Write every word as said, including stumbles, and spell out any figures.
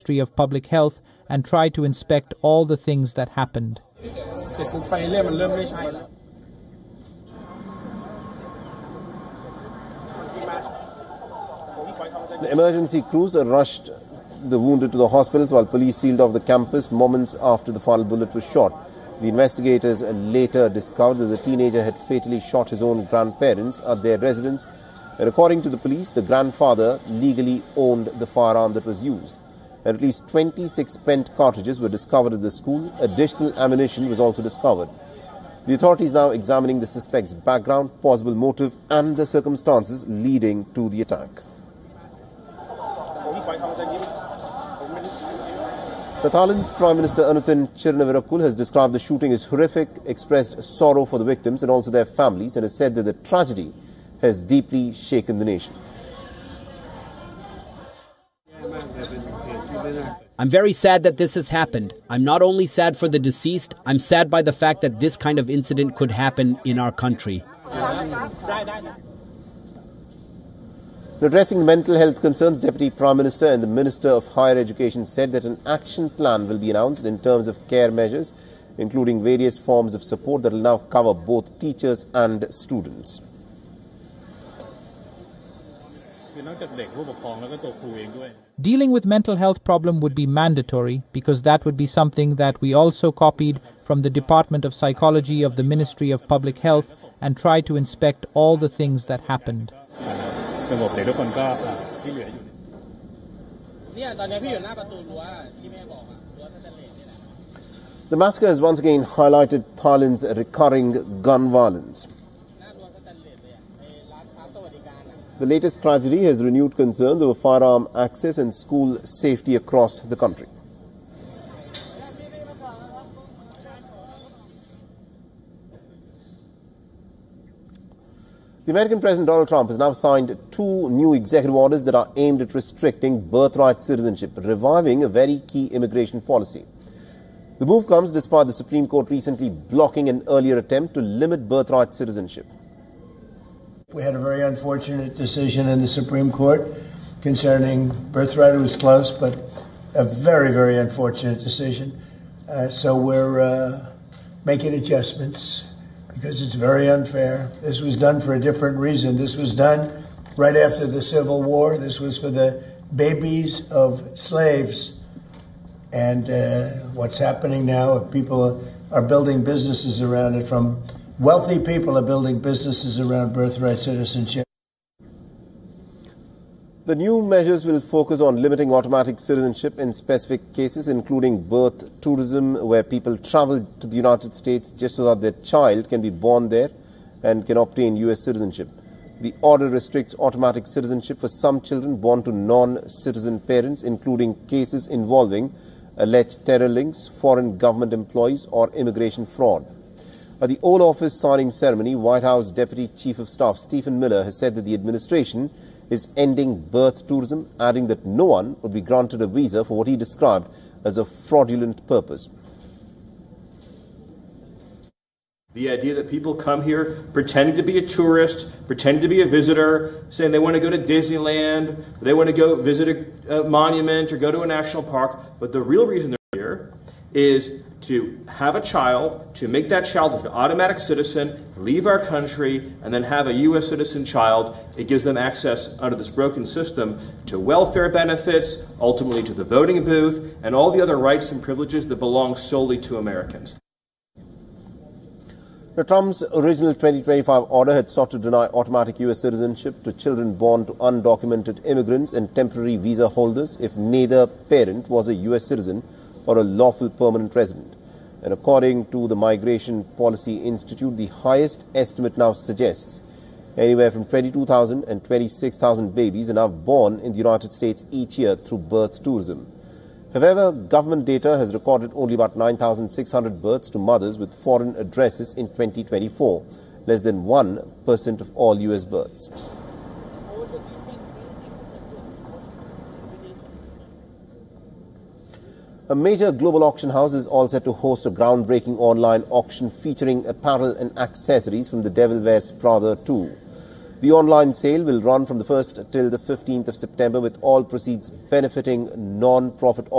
Ministry of Public Health and try to inspect all the things that happened. The emergency crews rushed the wounded to the hospitals while police sealed off the campus moments after the fatal bullet was shot. The investigators later discovered that the teenager had fatally shot his own grandparents at their residence. And according to the police, the grandfather legally owned the firearm that was used. And at least twenty-six spent cartridges were discovered at the school. Additional ammunition was also discovered. The authorities now examining the suspect's background, possible motive and the circumstances leading to the attack. Netherlands Prime Minister Antoine Chirnavarakul has described the shooting as horrific, expressed sorrow for the victims and also their families, and has said that the tragedy has deeply shaken the nation. I'm very sad that this has happened. I'm not only sad for the deceased, I'm sad by the fact that this kind of incident could happen in our country. Addressing mental health concerns, Deputy Prime Minister and the Minister of Higher Education said that an action plan will be announced in terms of care measures, including various forms of support that will now cover both teachers and students. Dealing with mental health problem would be mandatory because that would be something that we also copied from the Department of Psychology of the Ministry of Public Health and tried to inspect all the things that happened. The massacre has once again highlighted Thailand's recurring gun violence. The latest tragedy has renewed concerns over firearm access and school safety across the country. The American President Donald Trump has now signed two new executive orders that are aimed at restricting birthright citizenship, reviving a very key immigration policy. The move comes despite the Supreme Court recently blocking an earlier attempt to limit birthright citizenship. We had a very unfortunate decision in the Supreme Court concerning birthright. It was close, but a very, very unfortunate decision. Uh, so we're uh, making adjustments because it's very unfair. This was done for a different reason. This was done right after the Civil War. This was for the babies of slaves. And uh, what's happening now, people are building businesses around it. From wealthy people are building businesses around birthright citizenship. The new measures will focus on limiting automatic citizenship in specific cases, including birth tourism, where people travel to the United States just so that their child can be born there and can obtain U S citizenship. The order restricts automatic citizenship for some children born to non-citizen parents, including cases involving alleged terror links, foreign government employees, or immigration fraud. At the Oval Office signing ceremony, White House Deputy Chief of Staff Stephen Miller has said that the administration is ending birth tourism, adding that no one would be granted a visa for what he described as a fraudulent purpose. The idea that people come here pretending to be a tourist, pretending to be a visitor, saying they want to go to Disneyland, they want to go visit a, a monument or go to a national park, but the real reason they're here is to have a child, to make that child an automatic citizen, leave our country, and then have a U S citizen child. It gives them access under this broken system to welfare benefits, ultimately to the voting booth, and all the other rights and privileges that belong solely to Americans. Now, Trump's original twenty twenty-five order had sought to deny automatic U S citizenship to children born to undocumented immigrants and temporary visa holders if neither parent was a U S citizen or a lawful permanent resident. And according to the Migration Policy Institute, the highest estimate now suggests anywhere from twenty-two thousand and twenty-six thousand babies are now born in the United States each year through birth tourism. However, government data has recorded only about nine thousand six hundred births to mothers with foreign addresses in twenty twenty-four, less than one percent of all U S births. A major global auction house is all set to host a groundbreaking online auction featuring apparel and accessories from the Devil Wears Prada two. The online sale will run from the first till the fifteenth of September, with all proceeds benefiting non-profit